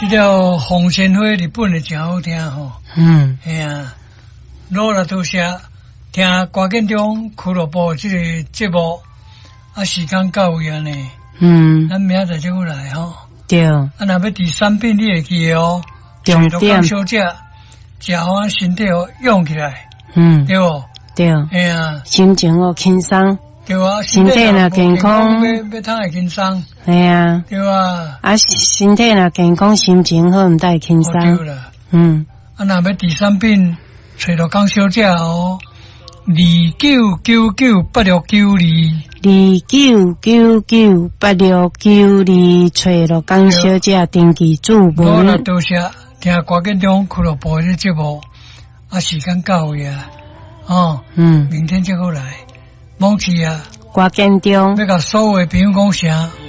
条红鲜花日本的真好听吼。哎呀，罗拉多谢听瓜建中俱乐部这个节目，时间到位啊呢。咱明仔再过来吼。 对。 若要第三遍你会记哦。 重点。 小姐，食好身体哦，用起来。对不？ 对。 哎呀， 心情哦轻松。 对啊， 身体若健康， 要通会轻松。 系啊， 对啊。 身体若健康，心情好，唔得轻松。 对啦。若要第三遍，找到江小姐哦，29998692。 29998692，找到江小姐登记注文。 好，多谢听瓜建中俱乐部的节目，时间到位啊。明天再过来。梦琪啊， 瓜建中要甲所有的朋友讲声。